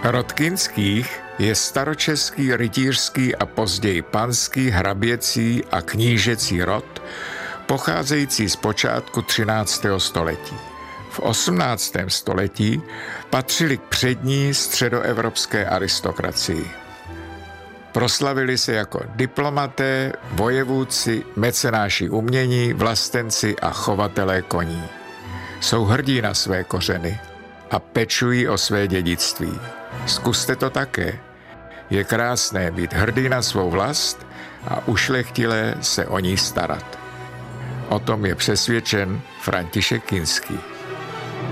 Rod Kinských je staročeský rytířský a později panský, hraběcí a knížecí rod, pocházející z počátku 13. století. V 18. století patřili k přední středoevropské aristokracii. Proslavili se jako diplomaté, vojevůdci, mecenáši umění, vlastenci a chovatelé koní. Jsou hrdí na své kořeny a pečují o své dědictví. Zkuste to také. Je krásné být hrdý na svou vlast a ušlechtilé se o ní starat. O tom je přesvědčen František Kinský.